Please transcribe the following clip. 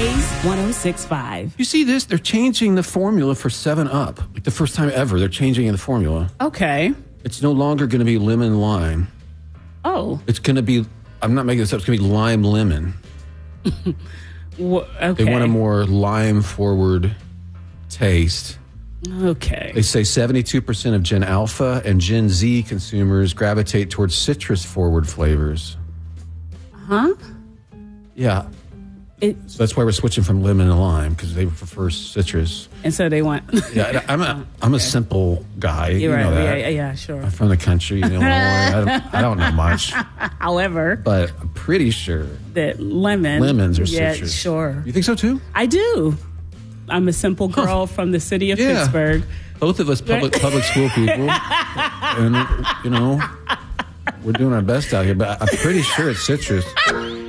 Blaze 106.5. You see this? They're changing the formula for 7-Up. Like the first time ever, they're changing the formula. Okay. It's no longer going to be lemon lime. Oh. It's going to be, I'm not making this up, it's going to be lime lemon. Okay. They want a more lime forward taste. Okay. They say 72% of Gen Alpha and Gen Z consumers gravitate towards citrus forward flavors. Huh? Yeah. So that's why we're switching from lemon to lime, because they prefer citrus. And so they want. Yeah, I'm a simple guy. You're you know right. that. Yeah, sure. I'm from the country, Illinois. I don't know much. However, but I'm pretty sure that lemons are citrus. Yeah, sure. You think so too? I do. I'm a simple girl from the city of Pittsburgh. Both of us public school people. And, we're doing our best out here, but I'm pretty sure it's citrus.